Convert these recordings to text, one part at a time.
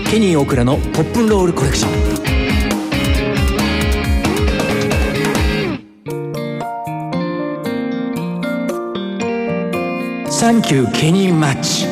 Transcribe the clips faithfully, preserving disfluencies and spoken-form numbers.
ケニー大倉のポップンロールコレクション。サンキューケニーマッチ。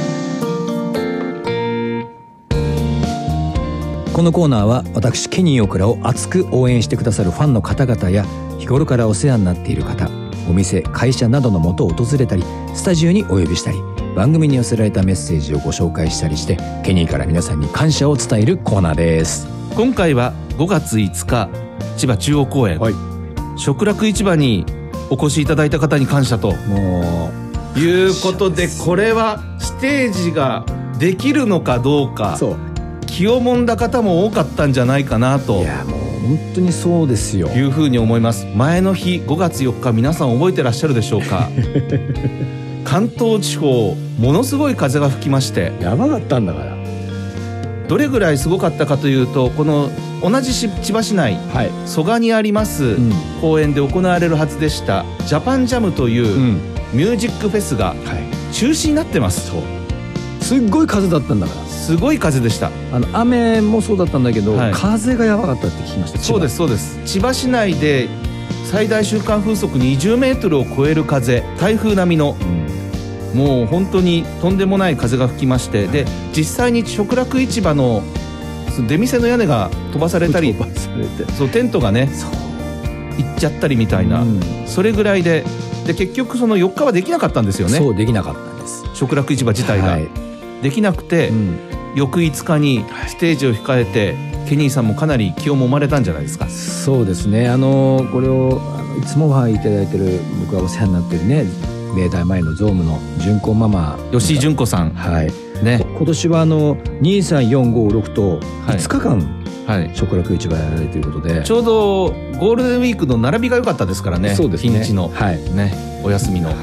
このコーナーは私ケニー大倉を熱く応援してくださるファンの方々や日頃からお世話になっている方、お店、会社などの元を訪れたり、スタジオにお呼びしたり、番組に寄せられたメッセージをご紹介したりして、ケニーから皆さんに感謝を伝えるコーナーです。 今回はごがついつか、千葉中央公園、はい、食楽市場にお越しいただいた方に感謝ともういうことで、これはステージができるのかどうか、そう気をもんだ方も多かったんじゃないかなと。 いやもう本当にそうですよ、 いうふうに思います。前の日ごがつよっか、皆さん覚えてらっしゃるでしょうか関東地方ものすごい風が吹きまして、 やばかったんだから。 どれぐらいすごかったかというと、この同じ千葉市内、はい、蘇我にあります、うん、公園で行われるはずでしたジャパンジャムという、うん、ミュージックフェスが中止になってます、はい、 そうすっごい風だったんだから。 すごい風でした。 あの雨もそうだったんだけど、はい、風がやばかったって聞きました。 そうですそうです。千葉市内で最大瞬間風速にじゅうメートルを超える風、台風並みの、うん、もう本当にとんでもない風が吹きまして、で実際に食楽市場の出店の屋根が飛ばされたり、飛ばされて、そうテントがね行っちゃったりみたいな、うん、それぐらいで、で結局そのよっかはできなかったんですよね。 そうできなかったんです。 食楽市場自体が、はい、できなくて、うん、翌いつかにステージを控えて、はい、ケニーさんもかなり気をもまれたんじゃないですか。 そうですね。あのこれをあのいつもはいただいてる、僕がお世話になってるね、明大前のゾームの純子ママ、 吉井純子さん、 はいね、今年はあのにさんよんごろくといつかかん、 はい、 食楽市場やられるということで、 ちょうどゴールデンウィークの並びが良かったですからね。 そうですね、 日にちの、はいね、お休みの、はい、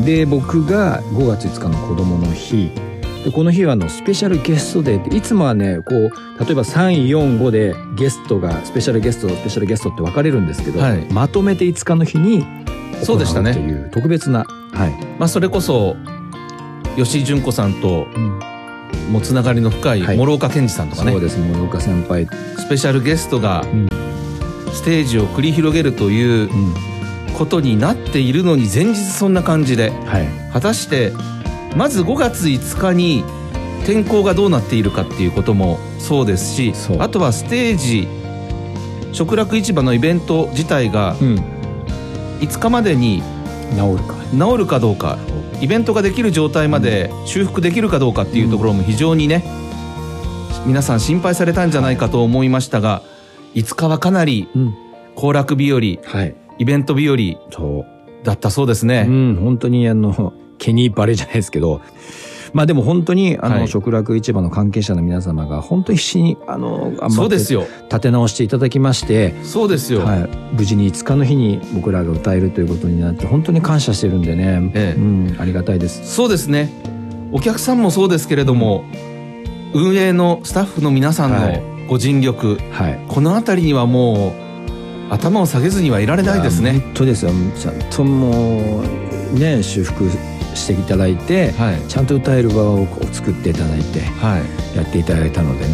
で僕がごがついつかの子どもの日で、この日はあのスペシャルゲストデーって、いつもはねこう例えばさんよんごでゲストがスペシャルゲストスペシャルゲストって分かれるんですけど、はい、まとめていつかの日に行うという特別な、はい、 まあ、それこそ吉井純子さんと、うん、もうつながりの深い諸岡健二さんとかね、 はい、そうです、諸岡先輩、 スペシャルゲストがステージを繰り広げるということになっているのに、前日そんな感じで、はい、果たしてまずごがついつかに天候がどうなっているかっていうこともそうですし、あとはステージ、食楽市場のイベント自体がいつかまでに治るか治るかどうか、イベントができる状態まで修復できるかどうかっていうところも非常にね、皆さん心配されたんじゃないかと思いましたが、いつかはかなり行楽日和、はい、イベント日和だったそうですね。 うん、本当にあのケニーバレじゃないですけど、まあでも本当にあの、はい、食楽市場の関係者の皆様が本当に必死にあの頑張って立て直していただきまして、 そうですよ、 はい、無事にいつかの日に僕らが歌えるということになって本当に感謝してるんでね、ええ、うん、ありがたいです。 そうですね。お客さんもそうですけれども、運営のスタッフの皆さんのご尽力、はい、このあたりにはもう頭を下げずにはいられないですね。 本当ですよ。ちゃんともうね修復していただいて、はい、ちゃんと歌える場をこう作っていただいて、はい、やっていただいたのでね、